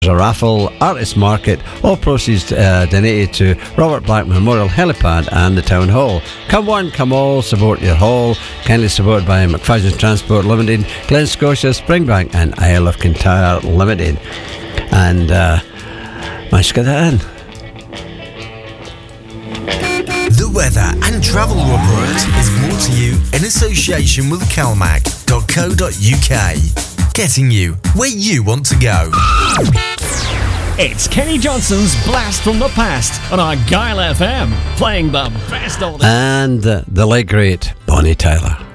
a raffle, artist market, all proceeds donated to Robert Black Memorial Helipad and the Town Hall. Come one, come all, support your hall. Kindly supported by McFadden Transport Limited, Glen Scotia, Springbank and Isle of Kintyre Limited. And managed to get that in. The weather and travel report is brought to you in association with calmac.co.uk. Getting you where you want to go. It's Kenny Johnson's Blast from the Past on Argyle FM, playing the best of them. And the late great Bonnie Tyler.